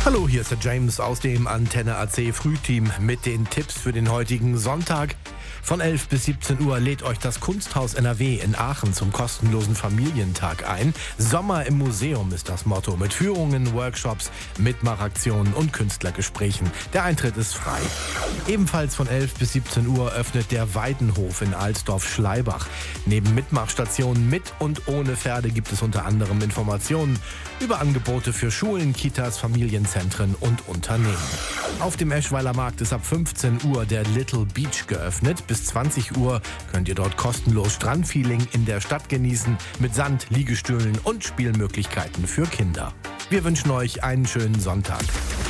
Hallo, hier ist der James aus dem Antenne AC Frühteam mit den Tipps für den heutigen Sonntag. Von 11 bis 17 Uhr lädt euch das Kunsthaus NRW in Aachen zum kostenlosen Familientag ein. Sommer im Museum ist das Motto, mit Führungen, Workshops, Mitmachaktionen und Künstlergesprächen. Der Eintritt ist frei. Ebenfalls von 11 bis 17 Uhr öffnet der Weidenhof in Alsdorf-Schleibach. Neben Mitmachstationen mit und ohne Pferde gibt es unter anderem Informationen über Angebote für Schulen, Kitas, Familienzentren und Unternehmen. Auf dem Eschweiler Markt ist ab 15 Uhr der Little Beach geöffnet. Bis 20 Uhr könnt ihr dort kostenlos Strandfeeling in der Stadt genießen mit Sand, Liegestühlen und Spielmöglichkeiten für Kinder. Wir wünschen euch einen schönen Sonntag.